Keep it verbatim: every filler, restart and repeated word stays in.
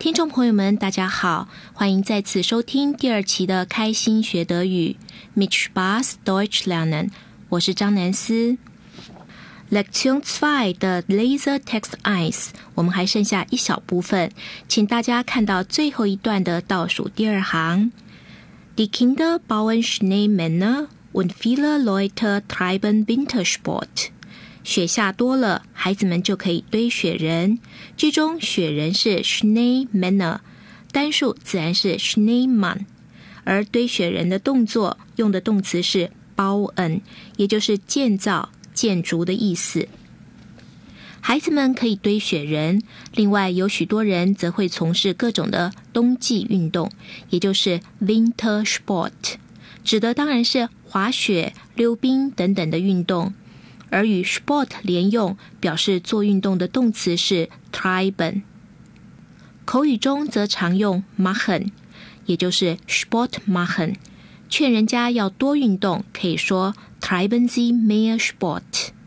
听众朋友们大家好，欢迎再次收听第二期的开心学德语 Mit Spaß Deutsch lernen， 我是张南思。Lektion 二的 Laser Text 一， 我们还剩下一小部分，请大家看到最后一段的倒数第二行。Die Kinder bauen Schneemänner und viele Leute treiben Wintersport。雪下多了，孩子们就可以堆雪人。句中雪人是 Schneemänner， 单数自然是 Schneemann， 而堆雪人的动作用的动词是 bauen， 也就是建造、建筑的意思。孩子们可以堆雪人，另外有许多人则会从事各种的冬季运动，也就是 Wintersport， 指的当然是滑雪、溜冰等等的运动。而与 sport 连用，表示做运动的动词是 treiben。 口语中则常用 machen， 也就是 Sport machen， 劝人家要多运动，可以说 treiben Sie mehr Sport。